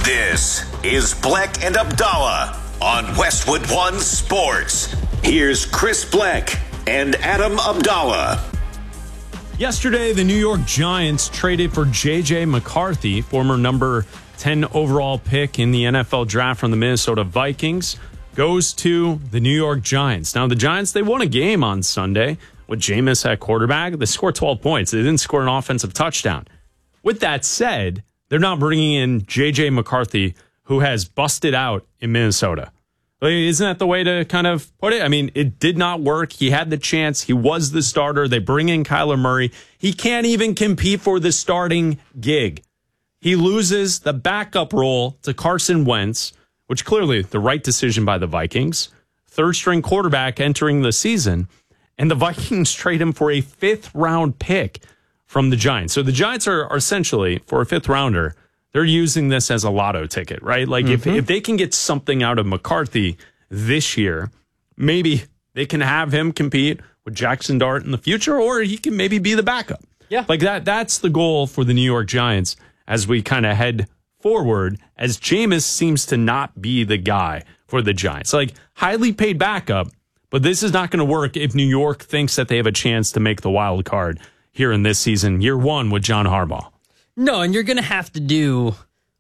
This is Bleck and Abdallah on Westwood One Sports. Here's Chris Bleck and Adam Abdallah. Yesterday, the New York Giants traded for J.J. McCarthy, former number 10 overall pick in the NFL draft from the Minnesota Vikings, goes to the New York Giants. Now, the Giants, they won a game on Sunday with Jameis at quarterback. They scored 12 points. They didn't score an offensive touchdown. With that said, they're not bringing in J.J. McCarthy, who has busted out in Minnesota. Isn't that the way to kind of put it? I mean, it did not work. He had the chance. He was the starter. They bring in Kyler Murray. He can't even compete for the starting gig. He loses the backup role to Carson Wentz, which clearly the right decision by the Vikings. Third-string quarterback entering the season. And the Vikings trade him for a fifth-round pick from the Giants. So the Giants are essentially, for a fifth-rounder, they're using this as a lotto ticket, right? Like if they can get something out of McCarthy this year, maybe they can have him compete with Jackson Dart in the future, or he can maybe be the backup. Yeah. Like that's the goal for the New York Giants as we kind of head forward, as Jameis seems to not be the guy for the Giants. Like, highly paid backup, but this is not going to work if New York thinks that they have a chance to make the wild card here in this season, year one with John Harbaugh. No, and you're going to have to do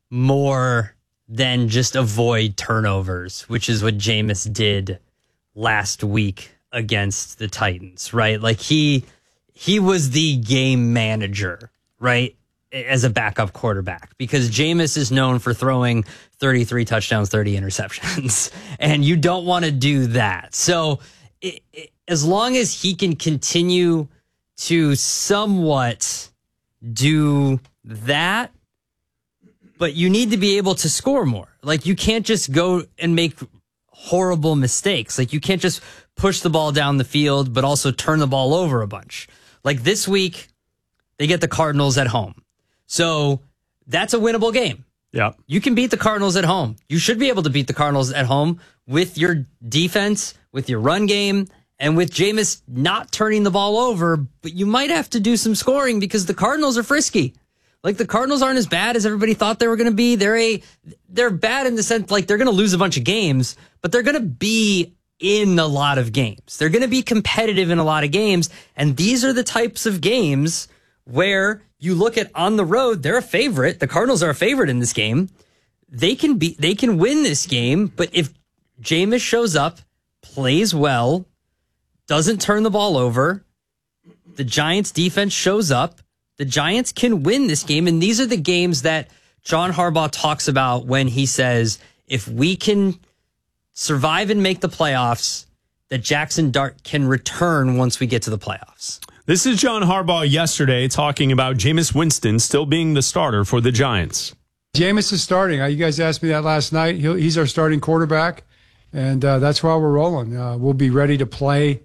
more than just avoid turnovers, which is what Jameis did last week against the Titans, right? Like he was the game manager, right, as a backup quarterback, because Jameis is known for throwing 33 touchdowns, 30 interceptions, and you don't want to do that. So as long as he can continue to somewhat do that, but you need to be able to score more. Like, you can't just go and make horrible mistakes. Like, you can't just push the ball down the field, but also turn the ball over a bunch. Like this week, they get the Cardinals at home. So that's a winnable game. Yeah. You can beat the Cardinals at home. You should be able to beat the Cardinals at home with your defense, with your run game, and with Jameis not turning the ball over. But you might have to do some scoring because the Cardinals are frisky. Like, the Cardinals aren't as bad as everybody thought they were going to be. They're bad in the sense, like, they're going to lose a bunch of games, but they're going to be in a lot of games. They're going to be competitive in a lot of games. And these are the types of games where you look at on the road, they're a favorite. The Cardinals are a favorite in this game. They can win this game, but if Jameis shows up, plays well, doesn't turn the ball over, the Giants defense shows up, the Giants can win this game. And these are the games that John Harbaugh talks about when he says, if we can survive and make the playoffs, that Jackson Dart can return once we get to the playoffs. This is John Harbaugh yesterday talking about Jameis Winston still being the starter for the Giants. Jameis is starting. You guys asked me that last night. He's our starting quarterback, and that's why we're rolling. We'll be ready to play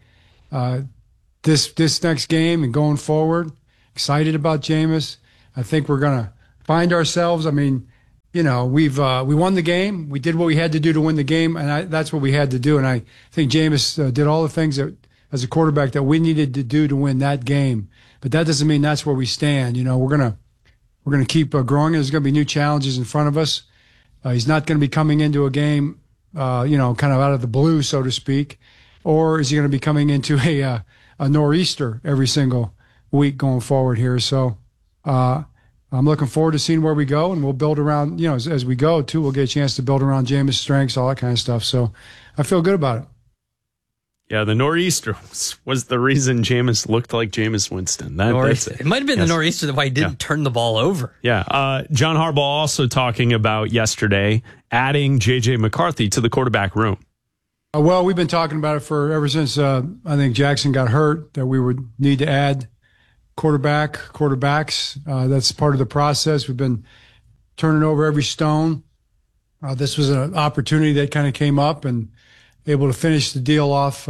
this next game and going forward. Excited about Jameis. I think we're going to find ourselves. I mean, you know, we won the game. We did what we had to do to win the game, and that's what we had to do. And I think Jameis did all the things that, as a quarterback, that we needed to do to win that game. But that doesn't mean that's where we stand. You know, we're gonna keep growing. There's going to be new challenges in front of us. He's not going to be coming into a game, kind of out of the blue, so to speak, or is he going to be coming into a nor'easter every single week going forward here? So I'm looking forward to seeing where we go, and we'll build around, as we go too. We'll get a chance to build around Jameis' strengths, all that kind of stuff. So I feel good about it. Yeah, the nor'easter was the reason Jameis looked like Jameis Winston. That's it. It might have been the nor'easter why he didn't turn the ball over. Yeah. John Harbaugh also talking about yesterday adding J.J. McCarthy to the quarterback room. Well, we've been talking about it ever since I think Jackson got hurt, that we would need to add quarterbacks. That's part of the process. We've been turning over every stone. This was an opportunity that kind of came up, and able to finish the deal off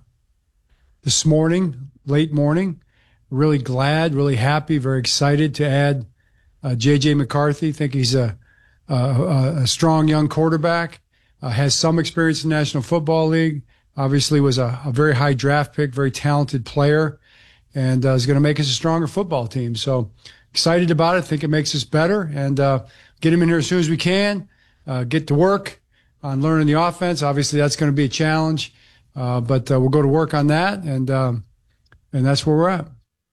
this morning, late morning. Really glad, really happy, very excited to add J.J. McCarthy. Think he's a strong young quarterback, has some experience in the National Football League, obviously was a very high draft pick, very talented player, and is going to make us a stronger football team. So excited about it. Think it makes us better, and get him in here as soon as we can, get to work on learning the offense. Obviously, that's going to be a challenge, but we'll go to work on that, and that's where we're at.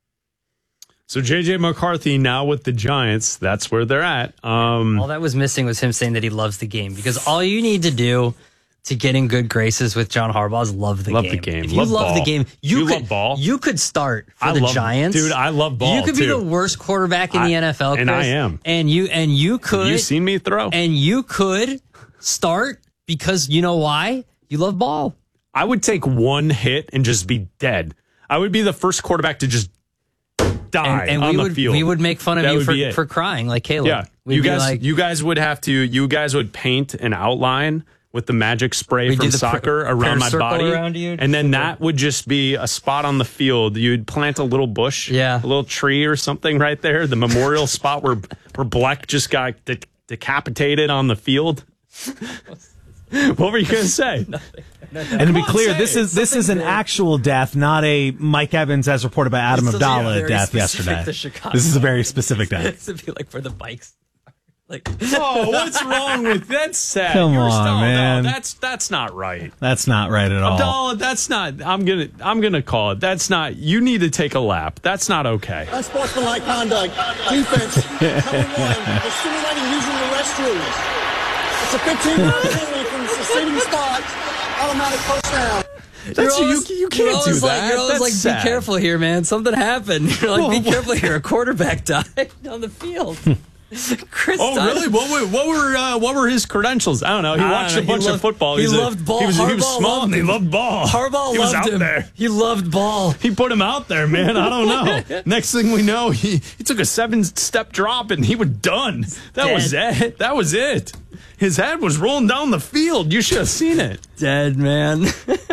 So J.J. McCarthy now with the Giants. That's where they're at. All that was missing was him saying that he loves the game, because all you need to do to get in good graces with John Harbaugh is love the game. If you love the game, you could, love ball. You could start for the Giants. Dude, I love ball. You could be the worst quarterback in the NFL, Chris, and I am. And you could. You've seen me throw. And you could start because you know why? You love ball. I would take one hit and just be dead. I would be the first quarterback to just die and on we the field. We would make fun of you for crying like Caleb. Yeah, you guys would paint an outline with the magic spray from soccer around my body, and then that would just be a spot on the field. You'd plant a little bush, a little tree or something right there, the memorial spot where Bleck just got decapitated on the field. What were you going to say? Nothing. And to be clear, this is an actual death, not a Mike Evans, as reported by Adam Abdallah, death yesterday. This is a very specific death. This would be like for the bikes. Like, oh, what's wrong with that? That's sad. Come on, man. No, that's not right. That's not right at all. Abdallah, that's not. I'm gonna call it. That's not. You need to take a lap. That's not okay. Unsportsmanlike conduct. Defense. Coming one. They're simulating using the restrooms. It's a 15-yard penalty from the sitting spot. Automatic first down. You can't do that. You're always like, sad. Be careful here, man. Something happened. You're like, be careful here. A quarterback died on the field. Chris really? What were his credentials? I don't know. He watched a bunch of football. He loved ball. He was small and he loved ball. Harbaugh loved him. There. He loved ball. He put him out there, man. I don't know. Next thing we know, he took a 7-step drop and he was done. That was it. That was it. His head was rolling down the field. You should have seen it. Dead, man.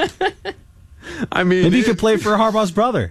I mean, maybe you could play for Harbaugh's brother.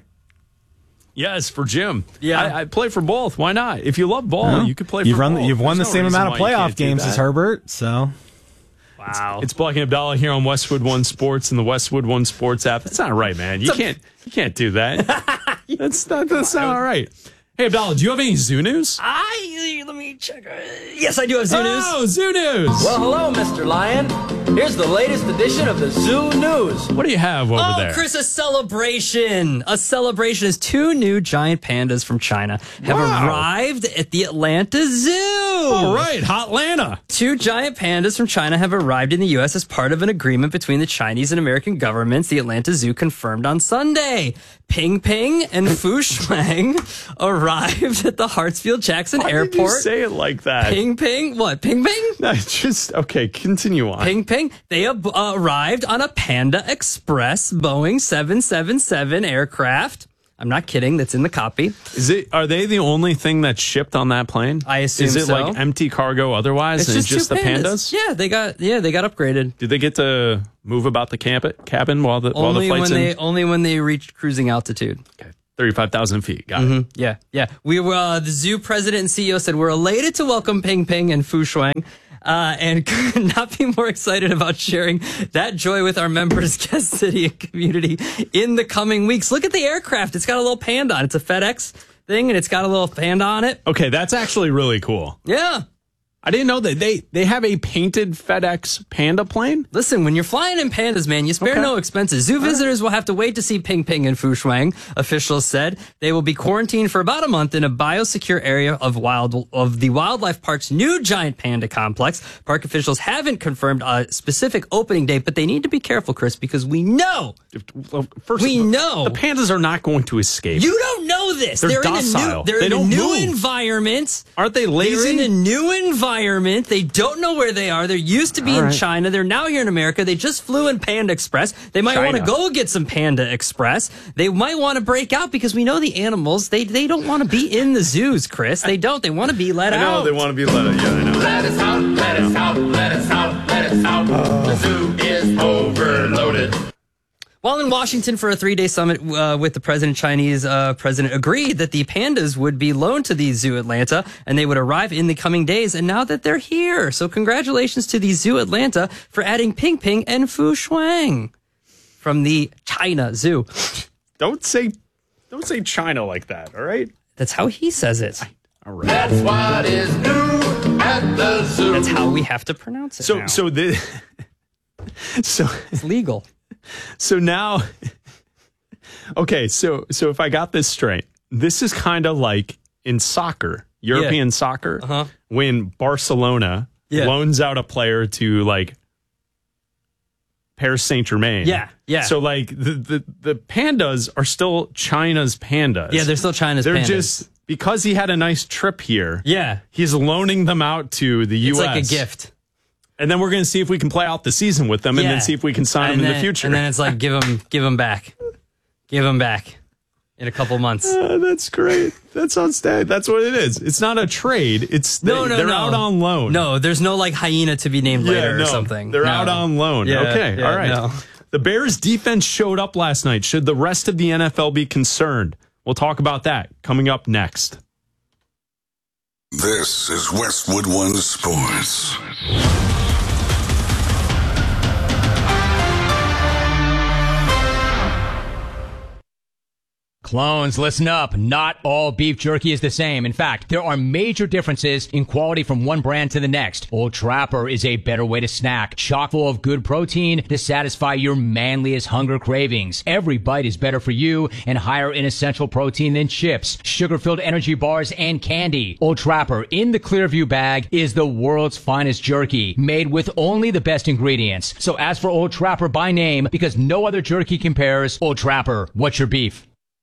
Yes, for Jim. Yeah, I play for both. Why not? If you love ball, you could play for both. You've won the same amount of playoff games as Herbert, so. Wow. It's Bleck and Abdallah here on Westwood One Sports and the Westwood One Sports app. That's not right, man. You can't do that. That's not all right. Hey, Abdallah, do you have any Zoo news? Let me check. Yes, I do have Zoo news. Oh, Zoo news. Well, hello, Mr. Lion. Here's the latest edition of the Zoo News. What do you have over there? Oh, Chris, a celebration. A celebration is 2 new giant pandas from China have arrived at the Atlanta Zoo. All right, Hotlanta. 2 giant pandas from China have arrived in the U.S. as part of an agreement between the Chinese and American governments, the Atlanta Zoo confirmed on Sunday. Ping Ping and Fu Shuang arrived at the Hartsfield-Jackson Airport. Why did you say it like that? Ping Ping? What? Ping Ping? No, okay, continue on. Ping Ping. They arrived on a Panda Express Boeing 777 aircraft. I'm not kidding. That's in the copy. Are they the only thing that's shipped on that plane? I assume so. Is it like empty cargo otherwise? It's just the pandas? Yeah, they got upgraded. Did they get to move about the cabin while the flight's only when they reached cruising altitude. Okay. 35,000 feet. Got it. Yeah. We were the zoo president and CEO said we're elated to welcome Ping Ping and Fu Shuang. And could not be more excited about sharing that joy with our members, guest city, and community in the coming weeks. Look at the aircraft. It's got a little panda on it. It's a FedEx thing, and it's got a little panda on it. Okay, that's actually really cool. Yeah. I didn't know that they have a painted FedEx Panda plane. Listen, when you're flying in pandas, man, you spare no expenses. Zoo visitors will have to wait to see Ping Ping and Fu Shuang, officials said. They will be quarantined for about a month in a biosecure area of the wildlife park's new giant panda complex. Park officials haven't confirmed a specific opening date, but they need to be careful, Chris, because we know. We know the pandas are not going to escape. You don't know this. They're docile. They're in a new environment. Aren't they lazy? They're in a new environment. They don't know where they are. They're used to be in China. They're now here in America. They just flew in Panda Express. They might want to go get some Panda Express. They might want to break out because we know the animals, they don't want to be in the zoos, Chris. They don't. They want to be let out. I know. They want to be let out. Yeah, I know. Let us out, let us out, let us out, let us out. The zoo is overloaded. While in Washington for a 3-day summit with the Chinese president agreed that the pandas would be loaned to the Zoo Atlanta and they would arrive in the coming days. And now that they're here. So congratulations to the Zoo Atlanta for adding Ping Ping and Fu Shuang from the China Zoo. Don't say China like that, all right? That's how he says it. All right. That's what is new at zoo. That's how we have to pronounce it now. So it's legal. So now, okay, so if I got this straight, this is kind of like in soccer, European soccer, when Barcelona loans out a player to like Paris Saint-Germain. Yeah. So like the pandas are still China's pandas. Yeah, they're still China's pandas. They're just, because he had a nice trip here. Yeah. He's loaning them out to the U.S. It's like a gift. And then we're going to see if we can play out the season with them and then see if we can sign them in the future. And then it's like, give them back. Give them back in a couple months. That's great. That sounds sad. That's what it is. It's not a trade. It's they're out on loan. No, there's no like hyena to be named later or something. They're out on loan. Yeah, okay. All right. No. The Bears defense showed up last night. Should the rest of the NFL be concerned? We'll talk about that coming up next. This is Westwood One Sports. Clones, listen up. Not all beef jerky is the same. In fact, there are major differences in quality from one brand to the next. Old Trapper is a better way to snack, chock full of good protein to satisfy your manliest hunger cravings. Every bite is better for you and higher in essential protein than chips, sugar-filled energy bars, and candy. Old Trapper in the Clearview bag is the world's finest jerky, made with only the best ingredients. So ask for Old Trapper by name because no other jerky compares. Old Trapper, what's your beef?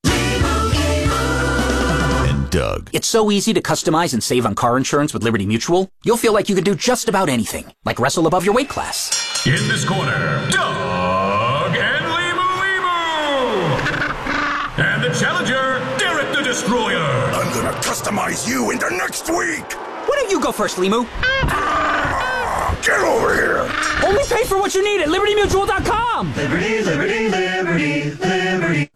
Doug. It's so easy to customize and save on car insurance with Liberty Mutual. You'll feel like you can do just about anything, like wrestle above your weight class. In this corner, Doug and Limu. And the challenger, Derek the Destroyer. I'm gonna customize you into next week. Why don't you go first, Limu? Get over here. Only pay for what you need at LibertyMutual.com. Liberty, liberty, liberty, liberty.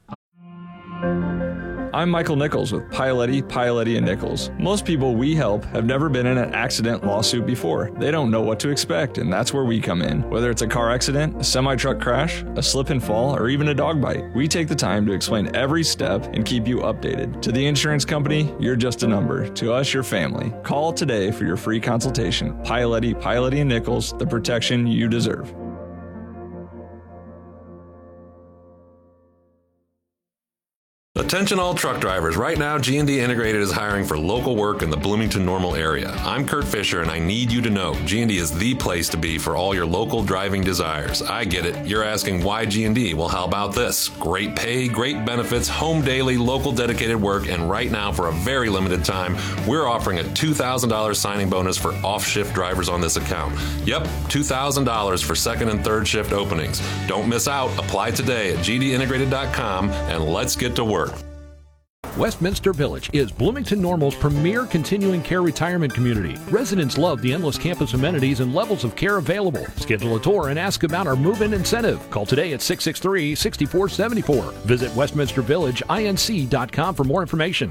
I'm Michael Nichols with Pialetti & Nichols. Most people we help have never been in an accident lawsuit before. They don't know what to expect, and that's where we come in. Whether it's a car accident, a semi-truck crash, a slip and fall, or even a dog bite, we take the time to explain every step and keep you updated. To the insurance company, you're just a number. To us, your family. Call today for your free consultation. Pialetti & Nichols, the protection you deserve. Attention all truck drivers. Right now, G&D Integrated is hiring for local work in the Bloomington-Normal area. I'm Kurt Fisher, and I need you to know G&D is the place to be for all your local driving desires. I get it. You're asking why G&D? Well, how about this? Great pay, great benefits, home daily, local dedicated work, and right now, for a very limited time, we're offering a $2,000 signing bonus for off-shift drivers on this account. Yep, $2,000 for second and third shift openings. Don't miss out. Apply today at gdintegrated.com, and let's get to work. Westminster Village is Bloomington-Normal's premier continuing care retirement community. Residents love the endless campus amenities and levels of care available. Schedule a tour and ask about our move-in incentive. Call today at 663-6474. Visit westminstervillageinc.com for more information.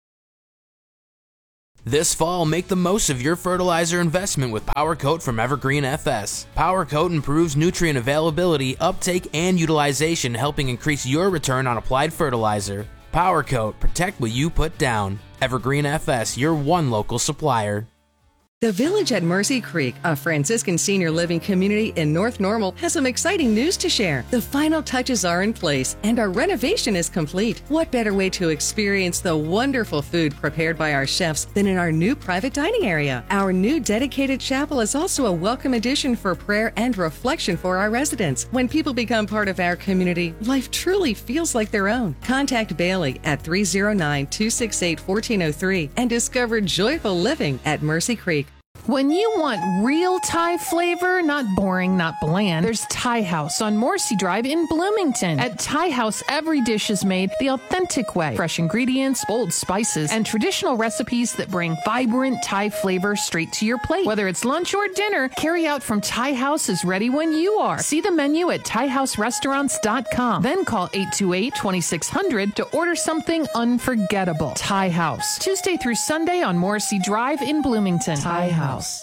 This fall, make the most of your fertilizer investment with PowerCoat from Evergreen FS. PowerCoat improves nutrient availability, uptake, and utilization, helping increase your return on applied fertilizer. PowerCoat, protect what you put down. Evergreen FS, your one local supplier. The Village at Mercy Creek, a Franciscan senior living community in North Normal, has some exciting news to share. The final touches are in place and our renovation is complete. What better way to experience the wonderful food prepared by our chefs than in our new private dining area? Our new dedicated chapel is also a welcome addition for prayer and reflection for our residents. When people become part of our community, life truly feels like their own. Contact Bailey at 309-268-1403 and discover joyful living at Mercy Creek. When you want real Thai flavor, not boring, not bland, there's Thai House on Morrissey Drive in Bloomington. At Thai House, every dish is made the authentic way. Fresh ingredients, bold spices, and traditional recipes that bring vibrant Thai flavor straight to your plate. Whether it's lunch or dinner, carry out from Thai House is ready when you are. See the menu at ThaiHouseRestaurants.com. Then call 828-2600 to order something unforgettable. Thai House, Tuesday through Sunday on Morrissey Drive in Bloomington. Thai House.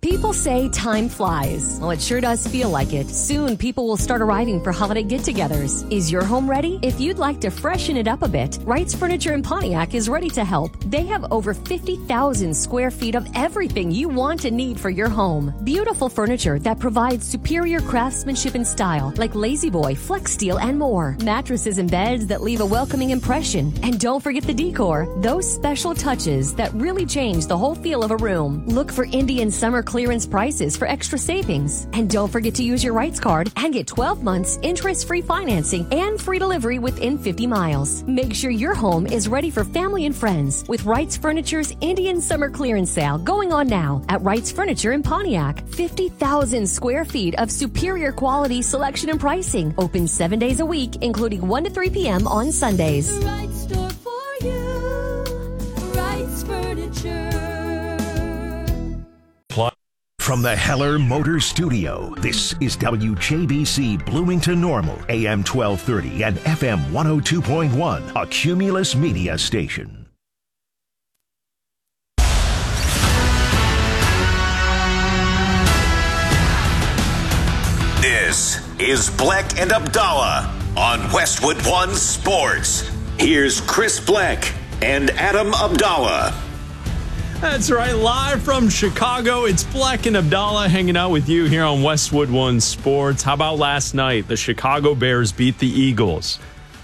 People say time flies. Well, it sure does feel like it. Soon, people will start arriving for holiday get-togethers. Is your home ready? If you'd like to freshen it up a bit, Wright's Furniture in Pontiac is ready to help. They have over 50,000 square feet of everything you want and need for your home. Beautiful furniture that provides superior craftsmanship and style, like Lazy Boy, Flex Steel, and more. Mattresses and beds that leave a welcoming impression. And don't forget the decor, those special touches that really change the whole feel of a room. Look for Indian summer clearance prices for extra savings. And don't forget to use your Wright's card and get 12 months interest-free financing and free delivery within 50 miles. Make sure your home is ready for family and friends with Wright's Furniture's Indian summer clearance sale going on now at Wright's Furniture in Pontiac. 50,000 square feet of superior quality, selection, and pricing. Open 7 days a week, including 1 to 3 p.m. on Sundays. The right store for you. Wright's Furniture. From the Heller Motor Studio, this is WJBC Bloomington Normal, AM 1230 and FM 102.1, a Cumulus Media station. This is Bleck and Abdallah on Westwood One Sports. Here's Chris Bleck and Adam Abdallah. That's right, live from Chicago, it's Bleck and Abdallah hanging out with you here on Westwood One Sports. How about last night? The Chicago Bears beat the Eagles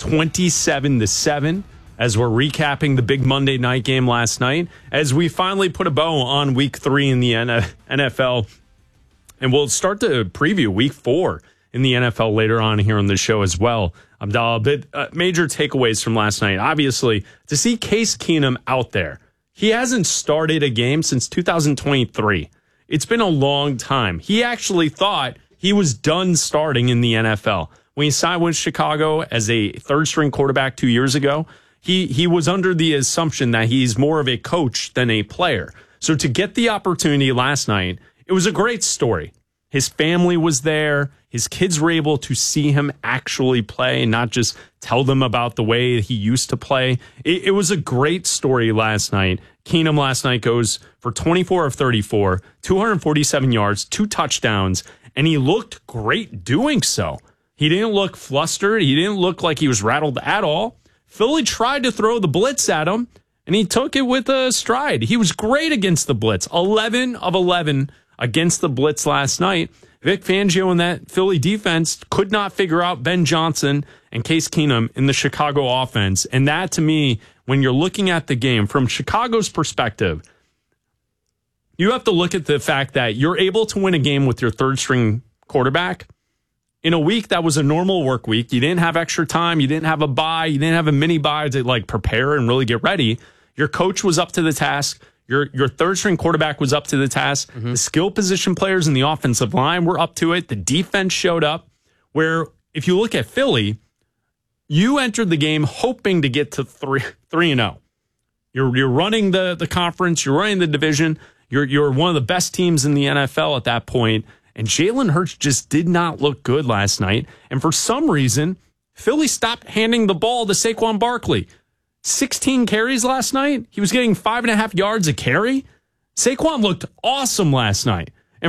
27-7 as we're recapping the big Monday night game last night as we finally put a bow on Week 3 in the NFL. And we'll start to preview Week 4 in the NFL later on here on the show as well. Abdallah, but major takeaways from last night. Obviously, to see Case Keenum out there. He hasn't started a game since 2023. It's been a long time. He actually thought he was done starting in the NFL. When he signed with Chicago as a third-string quarterback 2 years ago, he was under the assumption that he's more of a coach than a player. So to get the opportunity last night, it was a great story. His family was there. His kids were able to see him actually play, not just tell them about the way he used to play. It was a great story last night. Keenum last night goes for 24 of 34, 247 yards, 2 touchdowns, and he looked great doing so. He didn't look flustered. He didn't look like he was rattled at all. Philly tried to throw the blitz at him, and he took it with a stride. He was great against the blitz, 11 of 11 against the blitz last night. Vic Fangio and that Philly defense could not figure out Ben Johnson and Case Keenum in the Chicago offense. And that, to me, when you're looking at the game from Chicago's perspective, you have to look at the fact that you're able to win a game with your third-string quarterback in a week that was a normal work week. You didn't have extra time. You didn't have a bye. You didn't have a mini bye to prepare and really get ready. Your coach was up to the task. Your third-string quarterback was up to the task. Mm-hmm. The skill position players in the offensive line were up to it. The defense showed up. Where, if you look at Philly, you entered the game hoping to get to 3-0. You're running the conference. You're running the division. You're one of the best teams in the NFL at that point. And Jalen Hurts just did not look good last night. And for some reason, Philly stopped handing the ball to Saquon Barkley. 16 carries last night. He was getting 5.5 yards a carry. Saquon looked awesome last night.